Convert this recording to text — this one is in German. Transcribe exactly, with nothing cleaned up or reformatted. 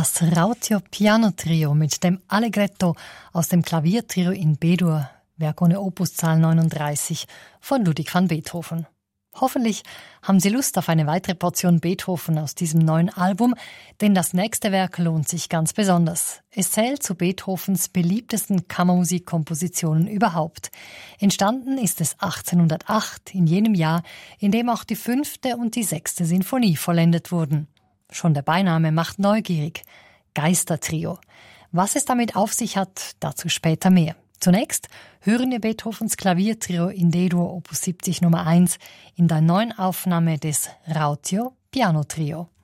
Das Rautio Piano Trio mit dem Allegretto aus dem Klaviertrio in B-Dur, Werk ohne Opuszahl neununddreißig von Ludwig van Beethoven. Hoffentlich haben Sie Lust auf eine weitere Portion Beethoven aus diesem neuen Album, denn das nächste Werk lohnt sich ganz besonders. Es zählt zu Beethovens beliebtesten Kammermusikkompositionen überhaupt. Entstanden ist es achtzehnhundertacht, in jenem Jahr, in dem auch die fünfte und die sechste Sinfonie vollendet wurden. Schon der Beiname macht neugierig. Geistertrio. Was es damit auf sich hat, dazu später mehr. Zunächst hören wir Beethovens Klaviertrio in D-Dur Opus siebzig Nummer eins in der neuen Aufnahme des Rautio Piano Trio.